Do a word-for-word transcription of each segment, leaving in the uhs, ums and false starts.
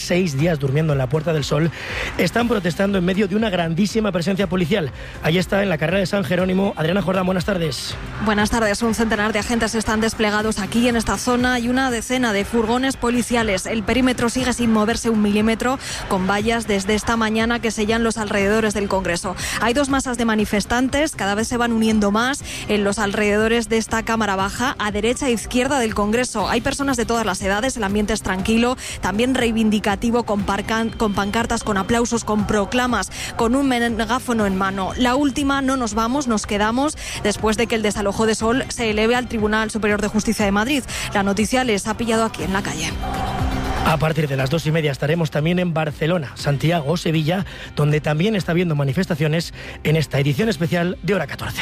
seis días durmiendo en la Puerta del Sol, están protestando en medio de una grandísima presencia policial. Ahí está, en la carrera de San Jerónimo. Adriana Jordán, buenas tardes. Buenas tardes. Un centenar de agentes están desplegados aquí en esta zona y una decena de furgones policiales. El perímetro sigue sin moverse un milímetro, con vallas desde esta mañana que sellan los alrededores del Congreso. Hay dos masas de manifestantes, cada vez se van uniendo más en los alrededores de esta Cámara Baja, a derecha e izquierda del Congreso. Hay personas de todas las edades, el ambiente es tranquilo, también reivindicativo, con, parcan, con pancartas, con aplausos, con proclamas, con un megáfono en mano. La última: no nos vamos, nos quedamos, después de que el desalojo de Sol se eleve al Tribunal Superior de Justicia de Madrid. La noticia les ha pillado aquí en la calle. A partir de las dos y media estaremos también en Barcelona, Santiago o Sevilla, donde también está habiendo manifestaciones en esta edición especial de Hora catorce.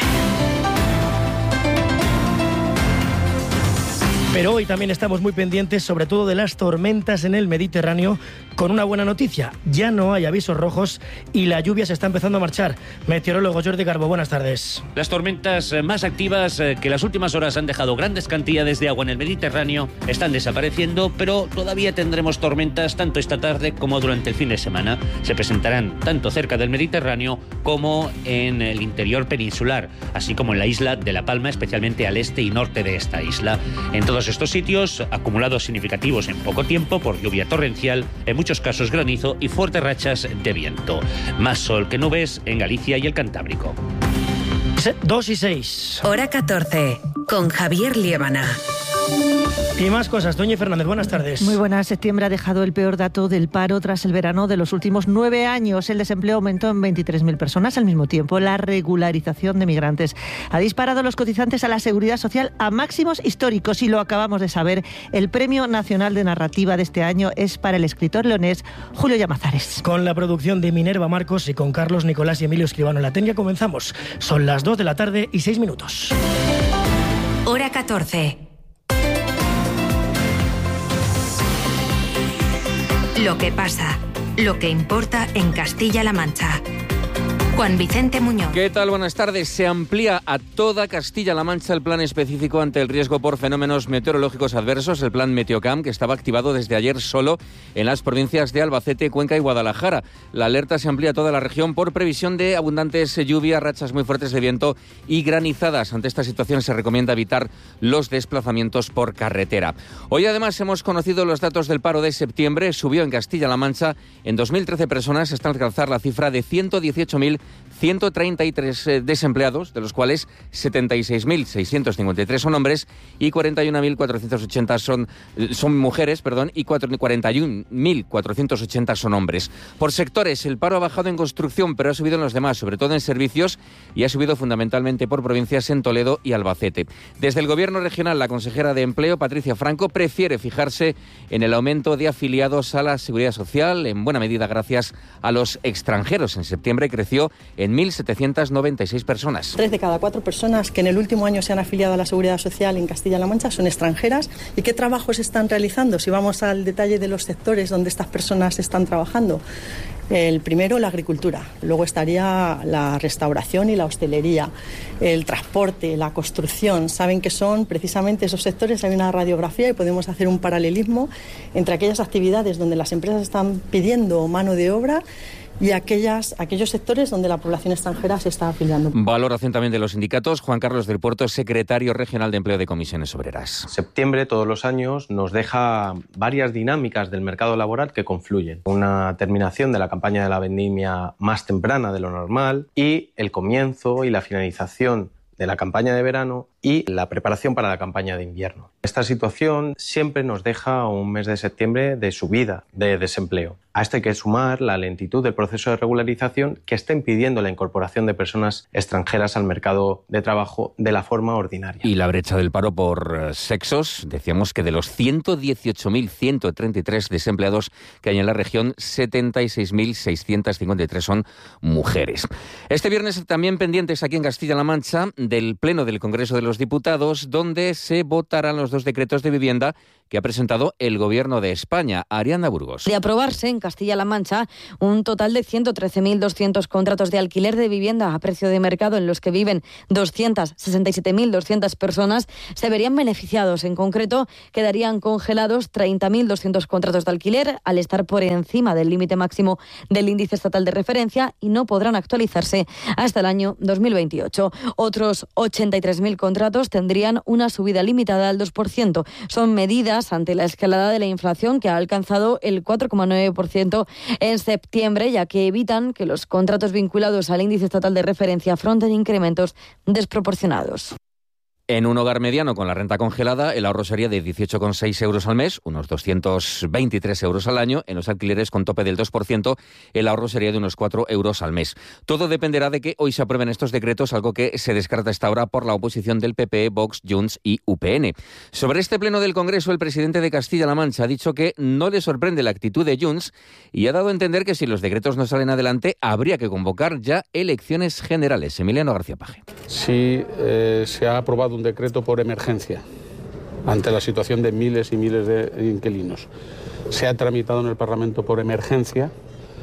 Pero hoy también estamos muy pendientes, sobre todo de las tormentas en el Mediterráneo, con una buena noticia: ya no hay avisos rojos y la lluvia se está empezando a marchar. Meteorólogo Jordi Garbo, buenas tardes. Las tormentas más activas, que las últimas horas han dejado grandes cantidades de agua en el Mediterráneo, están desapareciendo, pero todavía tendremos tormentas tanto esta tarde como durante el fin de semana. Se presentarán tanto cerca del Mediterráneo como en el interior peninsular, así como en la isla de La Palma, especialmente al este y norte de esta isla. En todos estos sitios, acumulados significativos en poco tiempo por lluvia torrencial, en muchos casos granizo y fuertes rachas de viento. Más sol que nubes en Galicia y el Cantábrico. Dos y seis. Hora catorce, con Javier Liébana. Y más cosas. Doña Fernández, buenas tardes. Muy buenas. Septiembre ha dejado el peor dato del paro tras el verano de los últimos nueve años. El desempleo aumentó en veintitrés mil personas. Al mismo tiempo, la regularización de migrantes ha disparado los cotizantes a la Seguridad Social a máximos históricos. Y lo acabamos de saber, el Premio Nacional de Narrativa de este año es para el escritor leonés Julio Llamazares. Con la producción de Minerva Marcos y con Carlos Nicolás y Emilio Escribano en la técnica comenzamos. Son las dos de la tarde y seis minutos. Hora catorce. Lo que pasa, lo que importa en Castilla-La Mancha. Juan Vicente Muñoz. ¿Qué tal? Buenas tardes. Se amplía a toda Castilla-La Mancha el plan específico ante el riesgo por fenómenos meteorológicos adversos, el plan Meteocam, que estaba activado desde ayer solo en las provincias de Albacete, Cuenca y Guadalajara. La alerta se amplía a toda la región por previsión de abundantes lluvias, rachas muy fuertes de viento y granizadas. Ante esta situación se recomienda evitar los desplazamientos por carretera. Hoy además hemos conocido los datos del paro de septiembre. Subió en Castilla-La Mancha en dos mil trece personas hasta alcanzar la cifra de ciento dieciocho mil ciento treinta y tres desempleados, de los cuales setenta y seis mil seiscientos cincuenta y tres son hombres y cuarenta y un mil cuatrocientos ochenta son, son mujeres, perdón, y cuarenta y un mil cuatrocientos ochenta son hombres. Por sectores, el paro ha bajado en construcción, pero ha subido en los demás, sobre todo en servicios, y ha subido fundamentalmente por provincias en Toledo y Albacete. Desde el Gobierno regional, la consejera de Empleo, Patricia Franco, prefiere fijarse en el aumento de afiliados a la Seguridad Social, en buena medida gracias a los extranjeros. En septiembre creció en mil setecientas noventa y seis personas. Tres de cada cuatro personas que en el último año se han afiliado a la Seguridad Social en Castilla-La Mancha son extranjeras. ¿Y qué trabajos están realizando? Si vamos al detalle de los sectores donde estas personas están trabajando. El primero, la agricultura. Luego estaría la restauración y la hostelería, el transporte, la construcción. Saben que son precisamente esos sectores. Hay una radiografía y podemos hacer un paralelismo entre aquellas actividades donde las empresas están pidiendo mano de obra y aquellas, aquellos sectores donde la población extranjera se está afiliando. Valoración también de los sindicatos. Juan Carlos del Puerto, secretario regional de Empleo de Comisiones Obreras. Septiembre, todos los años, nos deja varias dinámicas del mercado laboral que confluyen. Una terminación de la campaña de la vendimia más temprana de lo normal y el comienzo y la finalización de la campaña de verano y la preparación para la campaña de invierno. Esta situación siempre nos deja un mes de septiembre de subida de desempleo. A esto hay que sumar la lentitud del proceso de regularización que está impidiendo la incorporación de personas extranjeras al mercado de trabajo de la forma ordinaria. Y la brecha del paro por sexos, decíamos que de los ciento dieciocho mil ciento treinta y tres desempleados que hay en la región, setenta y seis mil seiscientos cincuenta y tres son mujeres. Este viernes también pendientes aquí en Castilla-La Mancha del Pleno del Congreso de los Diputados, donde se votarán los dos decretos de vivienda que ha presentado el Gobierno de España. Ariana Burgos. De aprobarse en Castilla-La Mancha un total de ciento trece mil doscientos contratos de alquiler de vivienda a precio de mercado en los que viven doscientas sesenta y siete mil doscientas personas se verían beneficiados. En concreto, quedarían congelados treinta mil doscientos contratos de alquiler al estar por encima del límite máximo del índice estatal de referencia y no podrán actualizarse hasta el año dos mil veintiocho. Otros ochenta y tres mil contratos tendrían una subida limitada al dos por ciento. Son medidas ante la escalada de la inflación que ha alcanzado el cuatro coma nueve por ciento en septiembre, ya que evitan que los contratos vinculados al índice estatal de referencia afronten incrementos desproporcionados. En un hogar mediano con la renta congelada, el ahorro sería de dieciocho coma seis euros al mes, unos doscientos veintitrés euros al año. En los alquileres con tope del dos por ciento, el ahorro sería de unos cuatro euros al mes. Todo dependerá de que hoy se aprueben estos decretos, algo que se descarta hasta ahora por la oposición del P P, Vox, Junts y U P N. Sobre este pleno del Congreso, el presidente de Castilla-La Mancha ha dicho que no le sorprende la actitud de Junts y ha dado a entender que si los decretos no salen adelante, habría que convocar ya elecciones generales. Emiliano García Paje. Sí, eh, se ha aprobado un decreto por emergencia ante la situación de miles y miles de inquilinos. Se ha tramitado en el Parlamento por emergencia.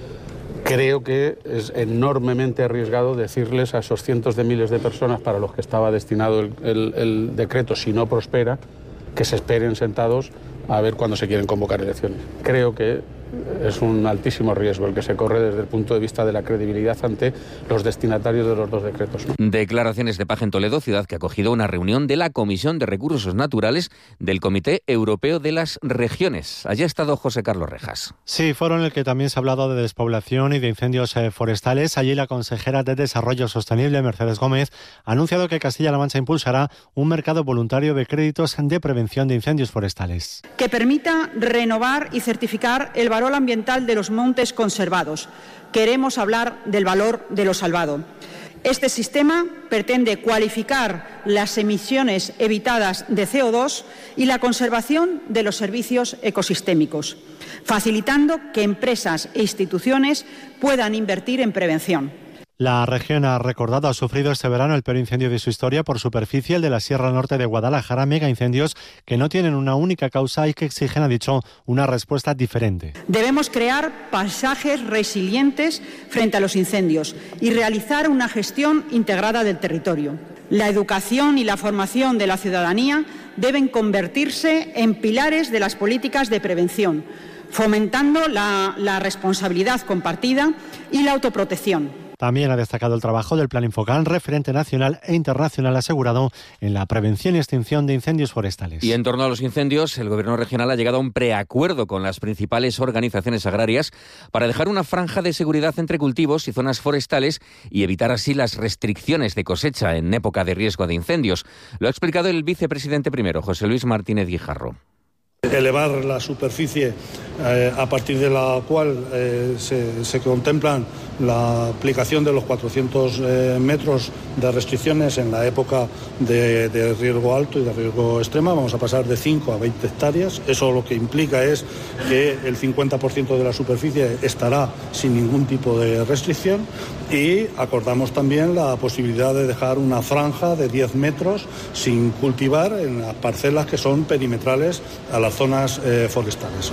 Creo que es enormemente arriesgado decirles a esos cientos de miles de personas para los que estaba destinado el, el, el decreto, si no prospera, que se esperen sentados a ver cuándo se quieren convocar elecciones. Creo que es un altísimo riesgo el que se corre desde el punto de vista de la credibilidad ante los destinatarios de los dos decretos, ¿no? Declaraciones de Paje en Toledo, ciudad que ha acogido una reunión de la Comisión de Recursos Naturales del Comité Europeo de las Regiones. Allí ha estado José Carlos Rejas. Sí, foro en el que también se ha hablado de despoblación y de incendios eh, forestales. Allí la consejera de Desarrollo Sostenible, Mercedes Gómez, ha anunciado que Castilla-La Mancha impulsará un mercado voluntario de créditos de prevención de incendios forestales, que permita renovar y certificar el valor ambiental de los montes conservados. Queremos hablar del valor de lo salvado. Este sistema pretende cualificar las emisiones evitadas de C O dos y la conservación de los servicios ecosistémicos, facilitando que empresas e instituciones puedan invertir en prevención. La región ha recordado, ha sufrido este verano el peor incendio de su historia por superficie, el de la Sierra Norte de Guadalajara, mega incendios que no tienen una única causa y que exigen, ha dicho, una respuesta diferente. Debemos crear paisajes resilientes frente a los incendios y realizar una gestión integrada del territorio. La educación y la formación de la ciudadanía deben convertirse en pilares de las políticas de prevención, fomentando la, la responsabilidad compartida y la autoprotección. También ha destacado el trabajo del Plan Infocan, referente nacional e internacional asegurado en la prevención y extinción de incendios forestales. Y en torno a los incendios, el Gobierno regional ha llegado a un preacuerdo con las principales organizaciones agrarias para dejar una franja de seguridad entre cultivos y zonas forestales y evitar así las restricciones de cosecha en época de riesgo de incendios. Lo ha explicado el vicepresidente primero, José Luis Martínez Guijarro. Elevar la superficie eh, a partir de la cual eh, se, se contemplan la aplicación de los cuatrocientos eh, metros de restricciones en la época de, de riesgo alto y de riesgo extrema. Vamos a pasar de cinco a veinte hectáreas. Eso lo que implica es que el cincuenta por ciento de la superficie estará sin ningún tipo de restricción y acordamos también la posibilidad de dejar una franja de diez metros sin cultivar en las parcelas que son perimetrales a la zonas eh, forestales.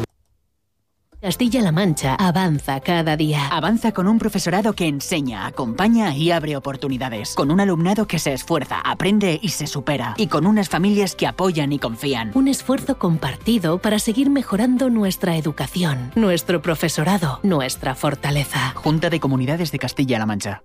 Castilla-La Mancha avanza cada día. Avanza con un profesorado que enseña, acompaña y abre oportunidades. Con un alumnado que se esfuerza, aprende y se supera. Y con unas familias que apoyan y confían. Un esfuerzo compartido para seguir mejorando nuestra educación, nuestro profesorado, nuestra fortaleza. Junta de Comunidades de Castilla-La Mancha.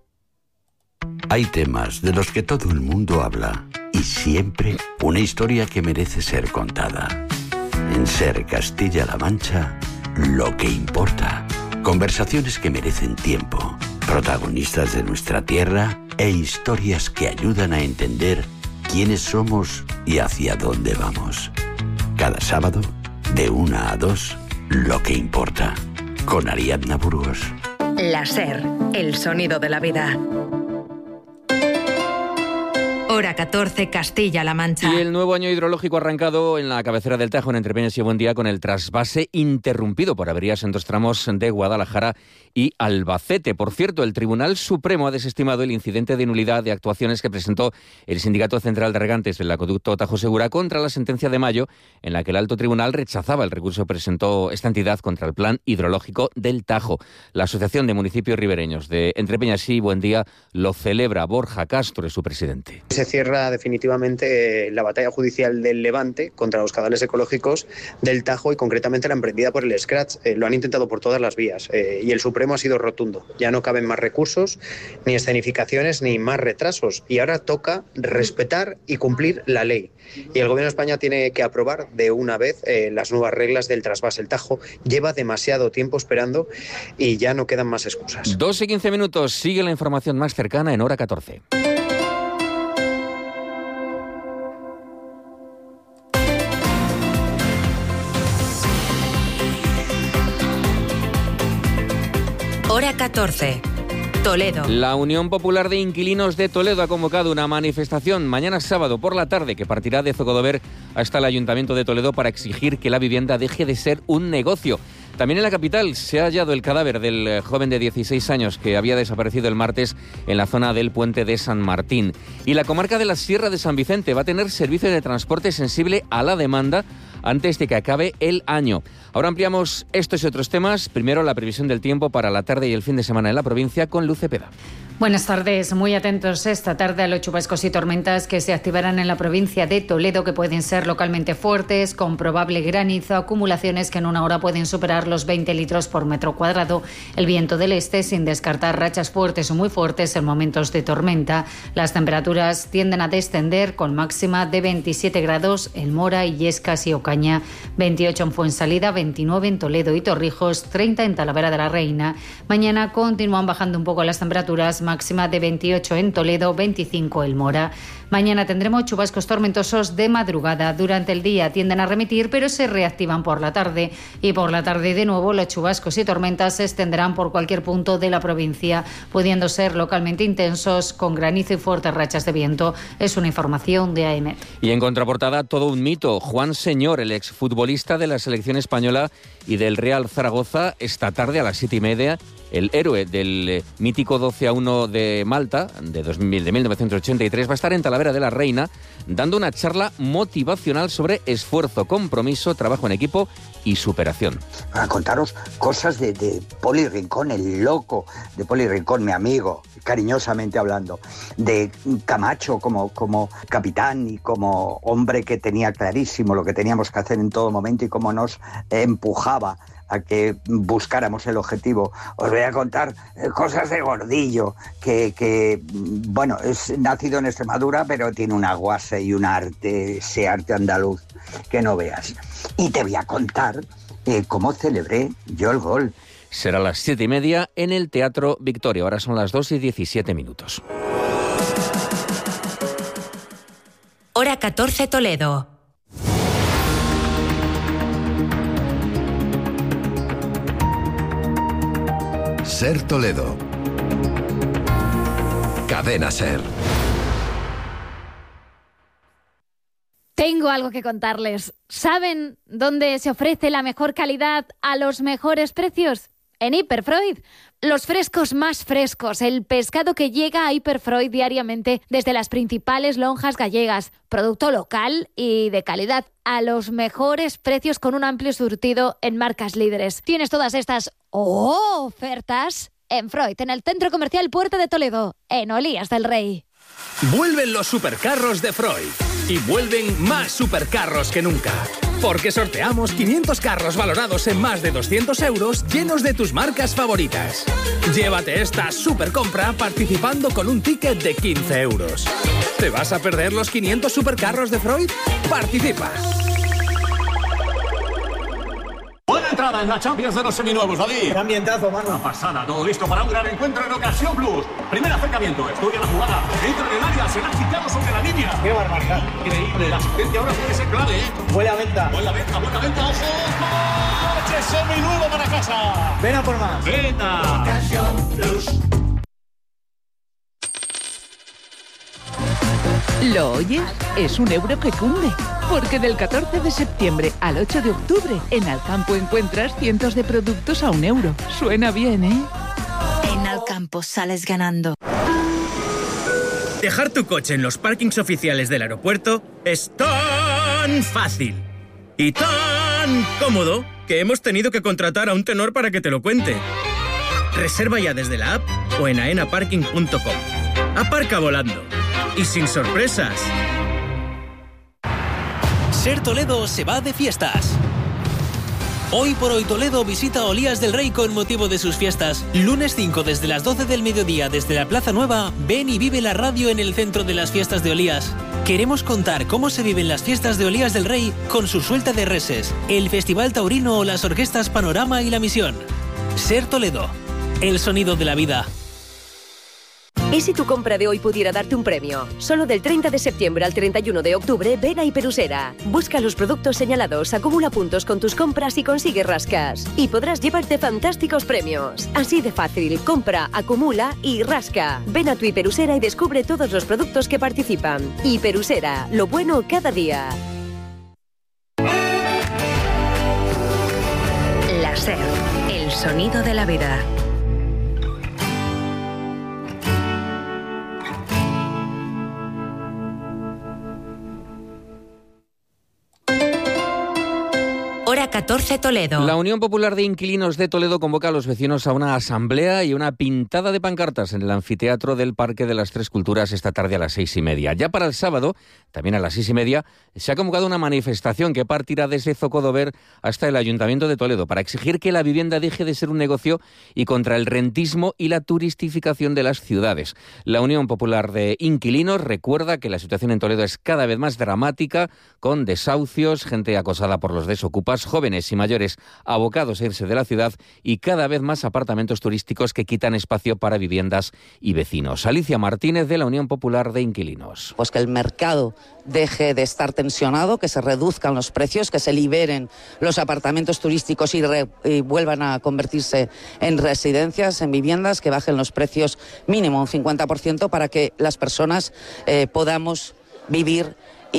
Hay temas de los que todo el mundo habla. Y siempre una historia que merece ser contada. En Ser Castilla-La Mancha, lo que importa. Conversaciones que merecen tiempo. Protagonistas de nuestra tierra e historias que ayudan a entender quiénes somos y hacia dónde vamos. Cada sábado, de una a dos, lo que importa. Con Ariadna Burgos. La Ser, el sonido de la vida. Hora catorce, Castilla-La Mancha. Y el nuevo año hidrológico ha arrancado en la cabecera del Tajo, en Entrepeñas y Buendía, con el trasvase interrumpido por averías en dos tramos de Guadalajara y Albacete. Por cierto, el Tribunal Supremo ha desestimado el incidente de nulidad de actuaciones que presentó el Sindicato Central de Regantes del Acueducto Tajo Segura contra la sentencia de mayo, en la que el Alto Tribunal rechazaba el recurso que presentó esta entidad contra el plan hidrológico del Tajo. La Asociación de Municipios Ribereños de Entrepeñas y Buendía lo celebra. Borja Castro es su presidente. Se cierra definitivamente la batalla judicial del Levante contra los caudales ecológicos del Tajo y concretamente la emprendida por el Scratch. Eh, lo han intentado por todas las vías eh, y el Supremo ha sido rotundo. Ya no caben más recursos, ni escenificaciones, ni más retrasos. Y ahora toca respetar y cumplir la ley. Y el Gobierno de España tiene que aprobar de una vez eh, las nuevas reglas del trasvase. El Tajo lleva demasiado tiempo esperando y ya no quedan más excusas. dos y quince minutos. Sigue la información más cercana en Hora catorce. Hora catorce. Toledo. La Unión Popular de Inquilinos de Toledo ha convocado una manifestación mañana sábado por la tarde que partirá de Zocodover hasta el Ayuntamiento de Toledo para exigir que la vivienda deje de ser un negocio. También en la capital se ha hallado el cadáver del joven de dieciséis años que había desaparecido el martes en la zona del puente de San Martín. Y la comarca de la Sierra de San Vicente va a tener servicio de transporte sensible a la demanda antes de que acabe el año. Ahora ampliamos estos y otros temas. Primero, la previsión del tiempo para la tarde y el fin de semana en la provincia con Luz Cepeda. Buenas tardes. Muy atentos esta tarde a los chubascos y tormentas que se activarán en la provincia de Toledo, que pueden ser localmente fuertes, con probable granizo, acumulaciones que en una hora pueden superar los veinte litros por metro cuadrado. El viento del este, sin descartar rachas fuertes o muy fuertes en momentos de tormenta. Las temperaturas tienden a descender con máxima de veintisiete grados en Mora, Illescas y Ocaña, veintiocho en Fuensalida, veintinueve en Toledo y Torrijos, treinta en Talavera de la Reina. Mañana continúan bajando un poco las temperaturas, máxima de veintiocho en Toledo, veinticinco en Mora. Mañana tendremos chubascos tormentosos de madrugada. Durante el día tienden a remitir, pero se reactivan por la tarde. Y por la tarde de nuevo los chubascos y tormentas se extenderán por cualquier punto de la provincia, pudiendo ser localmente intensos, con granizo y fuertes rachas de viento. Es una información de AEMET. Y en contraportada, todo un mito. Juan Señor, el exfutbolista de la selección española y del Real Zaragoza, esta tarde a las siete y media, el héroe del eh, mítico doce a uno de Malta, de, dos mil, de mil novecientos ochenta y tres, va a estar en Talavera de la Reina dando una charla motivacional sobre esfuerzo, compromiso, trabajo en equipo y superación. Para contaros cosas de, de Poli Rincón, el loco de Poli Rincón, mi amigo, cariñosamente hablando, de Camacho como, como capitán y como hombre que tenía clarísimo lo que teníamos que hacer en todo momento y cómo nos empujaba a que buscáramos el objetivo. Os voy a contar eh, cosas de Gordillo, que, que, bueno, es nacido en Extremadura, pero tiene una guasa y un arte, ese arte andaluz, que no veas. Y te voy a contar eh, cómo celebré yo el gol. Será a las siete y media en el Teatro Victoria. Ahora son las dos y diecisiete minutos. Hora catorce, Toledo. Ser Toledo. Cadena Ser. Tengo algo que contarles. ¿Saben dónde se ofrece la mejor calidad a los mejores precios? En Hiperfreud. Los frescos más frescos, el pescado que llega a Hiperfreud diariamente desde las principales lonjas gallegas. Producto local y de calidad, a los mejores precios con un amplio surtido en marcas líderes. Tienes todas estas oh, ofertas en Freud, en el Centro Comercial Puerta de Toledo, en Olías del Rey. Vuelven los supercarros de Freud y vuelven más supercarros que nunca. Porque sorteamos quinientos carros valorados en más de doscientos euros llenos de tus marcas favoritas. Llévate esta supercompra participando con un ticket de quince euros. ¿Te vas a perder los quinientos supercarros de Freud? ¡Participa! Buena entrada en la Champions de los seminuevos, David. Qué ambientazo, mano. Una pasada, todo listo para un gran encuentro en Ocasión Plus. Primer acercamiento, estudia la jugada. Entra en el área, se la ha quitado sobre la línea. Qué barbaridad. Increíble, la asistencia ahora puede ser clave, ¿eh? Buena venta. Buena venta, buena venta, ojo. ¡Coche seminuevo para casa! Ven a por más. Venga. Ocasión Plus. ¿Lo oyes? Es un euro que cunde. Porque del catorce de septiembre al ocho de octubre, en Alcampo encuentras cientos de productos a un euro. Suena bien, ¿eh? En Alcampo sales ganando. Dejar tu coche en los parkings oficiales del aeropuerto es tan fácil y tan cómodo que hemos tenido que contratar a un tenor para que te lo cuente. Reserva ya desde la app o en aena parking punto com. Aparca volando y sin sorpresas. Ser Toledo se va de fiestas. Hoy por hoy Toledo visita Olías del Rey con motivo de sus fiestas. Lunes cinco desde las doce del mediodía desde la Plaza Nueva, ven y vive la radio en el centro de las fiestas de Olías. Queremos contar cómo se viven las fiestas de Olías del Rey con su suelta de reses, el Festival Taurino o las orquestas Panorama y La Misión. Ser Toledo, el sonido de la vida. ¿Y si tu compra de hoy pudiera darte un premio? Solo del treinta de septiembre al treinta y uno de octubre, ven a Hiperusera. Busca los productos señalados, acumula puntos con tus compras y consigue rascas. Y podrás llevarte fantásticos premios. Así de fácil, compra, acumula y rasca. Ven a tu Hiperusera y descubre todos los productos que participan. Hiperusera, lo bueno cada día. La SER, el sonido de la vida. Hora catorce Toledo. La Unión Popular de Inquilinos de Toledo convoca a los vecinos a una asamblea y una pintada de pancartas en el anfiteatro del Parque de las Tres Culturas esta tarde a las seis y media. Ya para el sábado, también a las seis y media, se ha convocado una manifestación que partirá desde Zocodover hasta el Ayuntamiento de Toledo para exigir que la vivienda deje de ser un negocio y contra el rentismo y la turistificación de las ciudades. La Unión Popular de Inquilinos recuerda que la situación en Toledo es cada vez más dramática, con desahucios, gente acosada por los desocupas, jóvenes y mayores abocados a irse de la ciudad y cada vez más apartamentos turísticos que quitan espacio para viviendas y vecinos. Alicia Martínez, de la Unión Popular de Inquilinos. Pues que el mercado deje de estar tensionado, que se reduzcan los precios, que se liberen los apartamentos turísticos y, re, y vuelvan a convertirse en residencias, en viviendas, que bajen los precios mínimo un cincuenta por ciento para que las personas eh, podamos vivir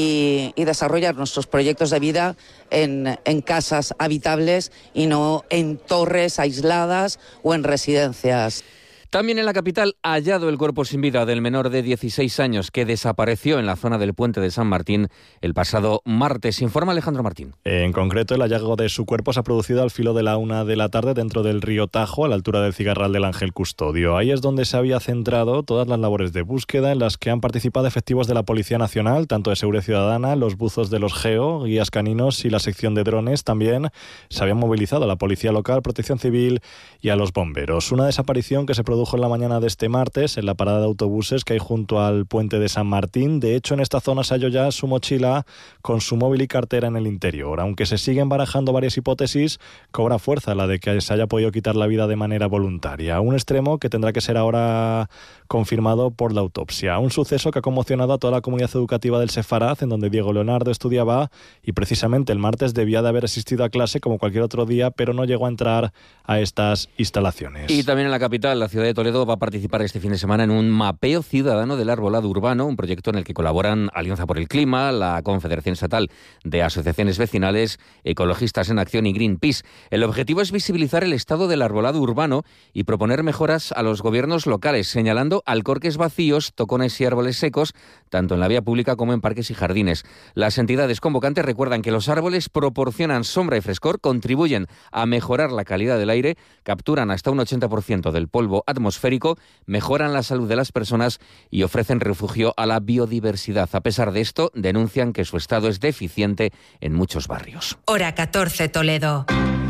Y, y desarrollar nuestros proyectos de vida en, en casas habitables y no en torres aisladas o en residencias. También en la capital, hallado el cuerpo sin vida del menor de dieciséis años que desapareció en la zona del puente de San Martín el pasado martes. Informa Alejandro Martín. En concreto, el hallazgo de su cuerpo se ha producido al filo de la una de la tarde dentro del río Tajo, a la altura del Cigarral del Ángel Custodio. Ahí es donde se había centrado todas las labores de búsqueda en las que han participado efectivos de la Policía Nacional, tanto de Seguridad Ciudadana, los buzos de los GEO, guías caninos y la sección de drones. También se habían movilizado a la Policía Local, Protección Civil y a los bomberos. Una desaparición que se produjo en la mañana de este martes en la parada de autobuses que hay junto al puente de San Martín. De hecho, en esta zona se halló ya su mochila con su móvil y cartera en el interior. Aunque se siguen barajando varias hipótesis, cobra fuerza la de que se haya podido quitar la vida de manera voluntaria. Un extremo que tendrá que ser ahora confirmado por la autopsia. Un suceso que ha conmocionado a toda la comunidad educativa del Sefarad, en donde Diego Leonardo estudiaba, y precisamente el martes debía de haber asistido a clase como cualquier otro día, pero no llegó a entrar a estas instalaciones. Y también en la capital, la ciudad de Toledo, va a participar este fin de semana en un mapeo ciudadano del arbolado urbano, un proyecto en el que colaboran Alianza por el Clima, la Confederación Estatal de Asociaciones Vecinales, Ecologistas en Acción y Greenpeace. El objetivo es visibilizar el estado del arbolado urbano y proponer mejoras a los gobiernos locales, señalando alcorques vacíos, tocones y árboles secos, tanto en la vía pública como en parques y jardines. Las entidades convocantes recuerdan que los árboles proporcionan sombra y frescor, contribuyen a mejorar la calidad del aire, capturan hasta un ochenta por ciento del polvo atmosférico, mejoran la salud de las personas y ofrecen refugio a la biodiversidad. A pesar de esto, denuncian que su estado es deficiente en muchos barrios. Hora catorce Toledo.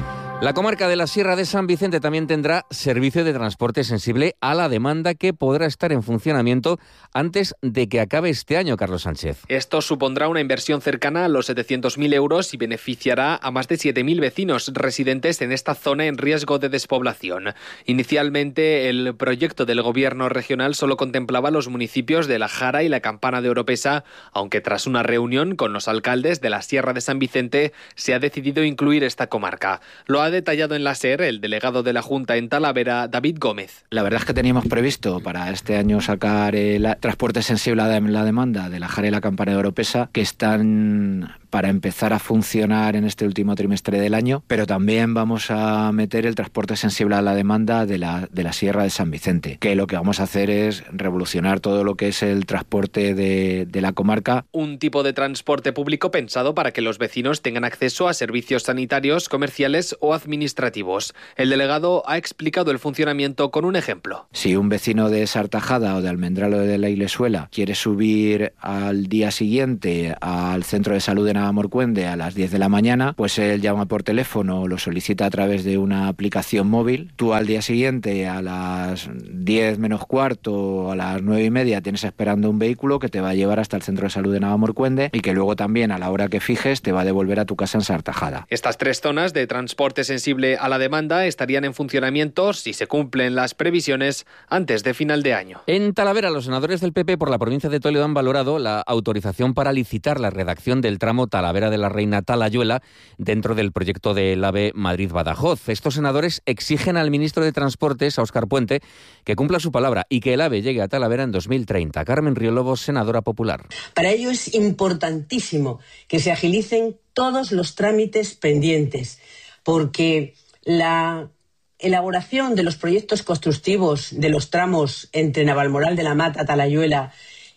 La comarca de la Sierra de San Vicente también tendrá servicio de transporte sensible a la demanda que podrá estar en funcionamiento antes de que acabe este año, Carlos Sánchez. Esto supondrá una inversión cercana a los setecientos mil euros y beneficiará a más de siete mil vecinos residentes en esta zona en riesgo de despoblación. Inicialmente, el proyecto del gobierno regional solo contemplaba los municipios de La Jara y la Campana de Oropesa, aunque tras una reunión con los alcaldes de la Sierra de San Vicente se ha decidido incluir esta comarca. Lo ha ha detallado en la SER el delegado de la Junta en Talavera, David Gómez. La verdad es que teníamos previsto para este año sacar el transporte sensible a la demanda de la Jara y la Campana de Oropesa, que están para empezar a funcionar en este último trimestre del año, pero también vamos a meter el transporte sensible a la demanda de la, de la Sierra de San Vicente, que lo que vamos a hacer es revolucionar todo lo que es el transporte de, de la comarca. Un tipo de transporte público pensado para que los vecinos tengan acceso a servicios sanitarios, comerciales o administrativos. El delegado ha explicado el funcionamiento con un ejemplo. Si un vecino de Sartajada o de Almendral o de la Ilesuela quiere subir al día siguiente al centro de salud de Morcuende a las diez de la mañana, pues él llama por teléfono o lo solicita a través de una aplicación móvil. Tú al día siguiente a las diez menos cuarto o a las nueve y media tienes esperando un vehículo que te va a llevar hasta el centro de salud de Navalmorcuende y que luego también a la hora que fijes te va a devolver a tu casa en Sartajada. Estas tres zonas de transporte sensible a la demanda estarían en funcionamiento, si se cumplen las previsiones, antes de final de año. En Talavera, los senadores del P P por la provincia de Toledo han valorado la autorización para licitar la redacción del tramo Talavera de la Reina Talayuela dentro del proyecto del AVE Madrid-Badajoz. Estos senadores exigen al ministro de Transportes, a Óscar Puente, que cumpla su palabra y que el AVE llegue a Talavera en dos mil treinta. Carmen Riolobos, senadora popular. Para ello es importantísimo que se agilicen todos los trámites pendientes, porque la elaboración de los proyectos constructivos de los tramos entre Navalmoral de la Mata, Talayuela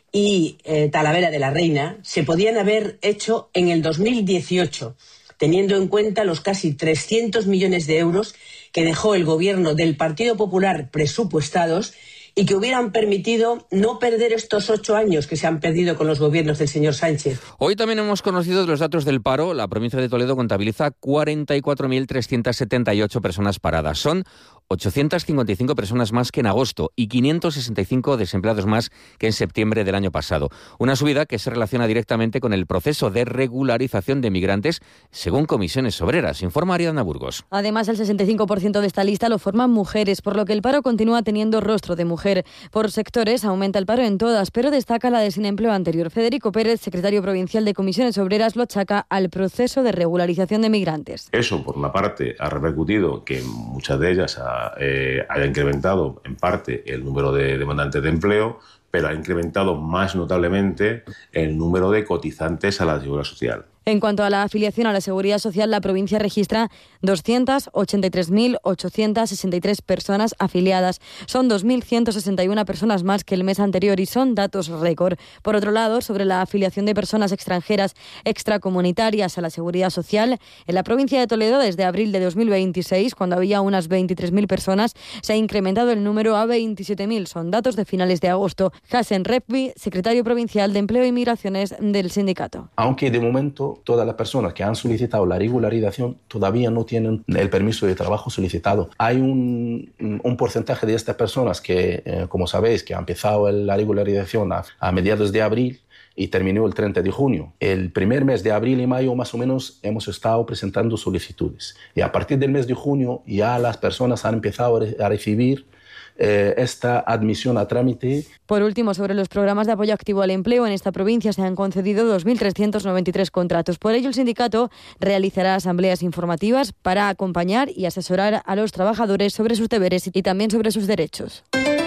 y eh, Talavera de la Reina se podían haber hecho en el dos mil dieciocho, teniendo en cuenta los casi trescientos millones de euros que dejó el gobierno del Partido Popular presupuestados y que hubieran permitido no perder estos ocho años que se han perdido con los gobiernos del señor Sánchez. Hoy también hemos conocido los datos del paro. La provincia de Toledo contabiliza cuarenta y cuatro mil trescientas setenta y ocho personas paradas. Son ochocientas cincuenta y cinco personas más que en agosto y quinientos sesenta y cinco desempleados más que en septiembre del año pasado. Una subida que se relaciona directamente con el proceso de regularización de migrantes, según Comisiones Obreras, informa Ariadna Burgos. Además, el sesenta y cinco por ciento de esta lista lo forman mujeres, por lo que el paro continúa teniendo rostro de mujer. Por sectores, aumenta el paro en todas, pero destaca la de sin empleo anterior. Federico Pérez, secretario provincial de Comisiones Obreras, lo achaca al proceso de regularización de migrantes. Eso, por una parte, ha repercutido que muchas de ellas ha Eh, haya incrementado en parte el número de demandantes de empleo, pero ha incrementado más notablemente el número de cotizantes a la Seguridad Social. En cuanto a la afiliación a la Seguridad Social, la provincia registra doscientas ochenta y tres mil ochocientas sesenta y tres personas afiliadas. Son dos mil ciento sesenta y una personas más que el mes anterior y son datos récord. Por otro lado, sobre la afiliación de personas extranjeras extracomunitarias a la Seguridad Social, en la provincia de Toledo, desde abril de dos mil veintiséis, cuando había unas veintitrés mil personas, se ha incrementado el número a veintisiete mil. Son datos de finales de agosto. Hasen Repvi, secretario provincial de Empleo y Migraciones del sindicato. Aunque de momento todas las personas que han solicitado la regularización todavía no tienen el permiso de trabajo solicitado. Hay un, un porcentaje de estas personas que, eh, como sabéis, que ha empezado la regularización a, a mediados de abril y terminó el treinta de junio. El primer mes de abril y mayo más o menos hemos estado presentando solicitudes. Y a partir del mes de junio ya las personas han empezado a recibir Eh, esta admisión a trámite. Por último, sobre los programas de apoyo activo al empleo, en esta provincia se han concedido dos mil trescientos noventa y tres contratos. Por ello, el sindicato realizará asambleas informativas para acompañar y asesorar a los trabajadores sobre sus deberes y también sobre sus derechos.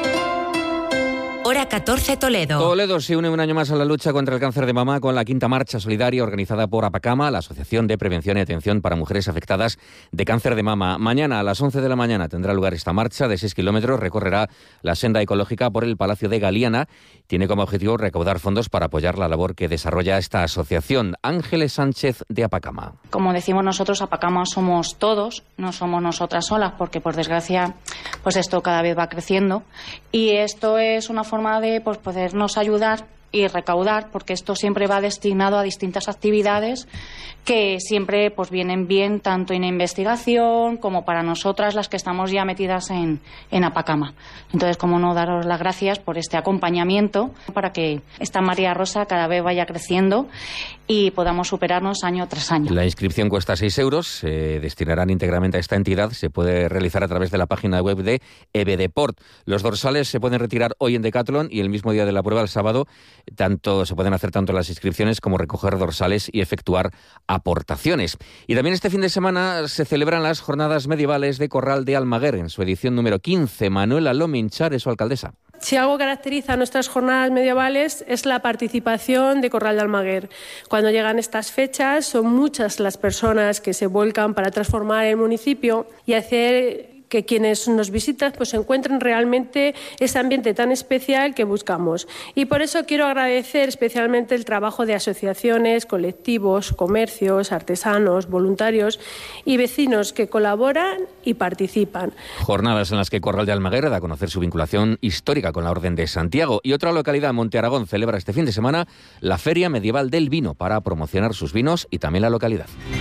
Hora catorce Toledo. Toledo se une un año más a la lucha contra el cáncer de mama con la quinta marcha solidaria organizada por APACAMA, la Asociación de Prevención y Atención para Mujeres Afectadas de Cáncer de Mama. Mañana a las once de la mañana tendrá lugar esta marcha de seis kilómetros. Recorrerá la senda ecológica por el Palacio de Galiana. Tiene como objetivo recaudar fondos para apoyar la labor que desarrolla esta asociación. Ángeles Sánchez de APACAMA. Como decimos nosotros, APACAMA somos todos, no somos nosotras solas, porque por desgracia pues esto cada vez va creciendo y esto es una forma de pues, podernos ayudar y recaudar, porque esto siempre va destinado a distintas actividades que siempre pues vienen bien tanto en investigación como para nosotras las que estamos ya metidas en, en APACAMA. Entonces, cómo no daros las gracias por este acompañamiento para que esta María Rosa cada vez vaya creciendo y podamos superarnos año tras año. La inscripción cuesta seis euros, se destinarán íntegramente a esta entidad, se puede realizar a través de la página web de EBDeport. Los dorsales se pueden retirar hoy en Decathlon y el mismo día de la prueba, el sábado, Tanto se pueden hacer tanto las inscripciones como recoger dorsales y efectuar aportaciones. Y también este fin de semana se celebran las jornadas medievales de Corral de Almaguer, en su edición número quince. Manuela Lominchar es su alcaldesa. Si algo caracteriza a nuestras jornadas medievales es la participación de Corral de Almaguer. Cuando llegan estas fechas son muchas las personas que se vuelcan para transformar el municipio y hacer que quienes nos visitan pues encuentren realmente ese ambiente tan especial que buscamos. Y por eso quiero agradecer especialmente el trabajo de asociaciones, colectivos, comercios, artesanos, voluntarios y vecinos que colaboran y participan. Jornadas en las que Corral de Almaguer da a conocer su vinculación histórica con la Orden de Santiago. Y otra localidad, Monte Aragón, celebra este fin de semana la Feria Medieval del Vino para promocionar sus vinos y también la localidad.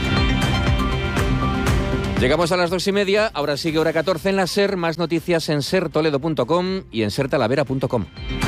Llegamos a las dos y media, ahora sigue hora catorce en la SER, más noticias en ser toledo punto com y en ser talavera punto com.